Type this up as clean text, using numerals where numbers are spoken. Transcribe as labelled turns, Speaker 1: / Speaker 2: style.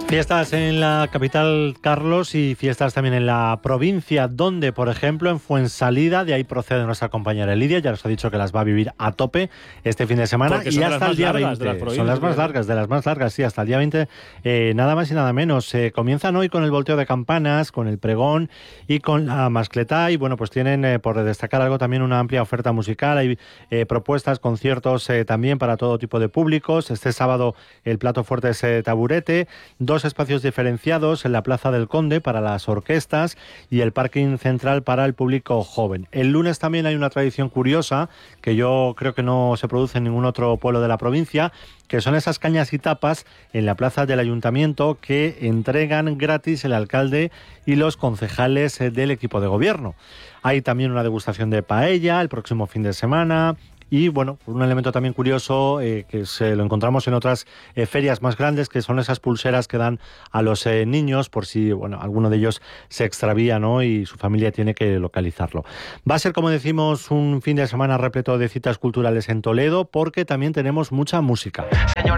Speaker 1: Fiestas en la capital, Carlos, y fiestas también en la provincia, donde, por ejemplo, en Fuensalida, de ahí procede nuestra compañera Lidia, ya nos ha dicho que las va a vivir a tope este fin de semana.
Speaker 2: Porque
Speaker 1: y hasta el día 20. Son las más largas, de las más largas, sí, hasta el día 20, nada más y nada menos. Comienzan hoy con el volteo de campanas, con el pregón y con la mascletá, y bueno, pues tienen, por destacar algo, también una amplia oferta musical. Hay propuestas, conciertos también para todo tipo de públicos. Este sábado el plato fuerte es taburete, dos espacios diferenciados en la Plaza del Conde para las orquestas y el parking central para el público joven. El lunes también hay una tradición curiosa que yo creo que no se produce en ningún otro pueblo de la provincia, que son esas cañas y tapas en la plaza del ayuntamiento que entregan gratis el alcalde y los concejales del equipo de gobierno. Hay también una degustación de paella el próximo fin de semana. Y bueno, un elemento también curioso que se lo encontramos en otras ferias más grandes, que son esas pulseras que dan a los niños por si alguno de ellos se extravía, ¿no?, y su familia tiene que localizarlo. Va a ser, como decimos, un fin de semana repleto de citas culturales en Toledo, porque también tenemos mucha música.
Speaker 3: Señor